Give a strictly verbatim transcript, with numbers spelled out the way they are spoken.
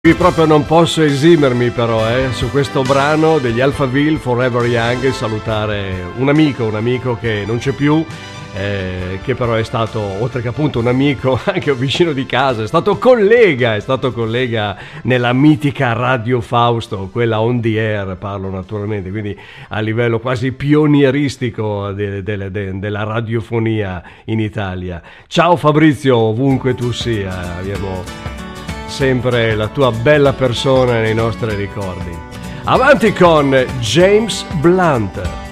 Qui proprio non posso esimermi però eh, su questo brano degli Alphaville, Forever Young, e salutare un amico, un amico che non c'è più, eh, che però è stato, oltre che appunto un amico, anche un vicino di casa, è stato collega, è stato collega nella mitica Radio Fausto, quella on the air parlo naturalmente, quindi a livello quasi pionieristico de, de, de, della radiofonia in Italia. Ciao Fabrizio, ovunque tu sia, abbiamo sempre la tua bella persona nei nostri ricordi. Avanti con James Blunt.